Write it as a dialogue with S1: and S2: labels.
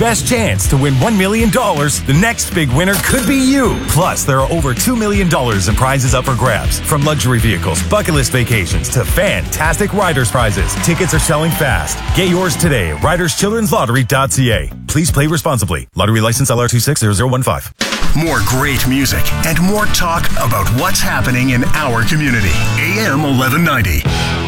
S1: best chance to win $1 million, the next big winner could be you. Plus, there are over $2 million in prizes up for grabs. From luxury vehicles, bucket list vacations, to fantastic Riders prizes. Tickets are selling fast. Get yours today at RidersChildren'sLottery.ca. Please play responsibly. Lottery license LR260015.
S2: More great music and more talk about what's happening in our community. AM 1190.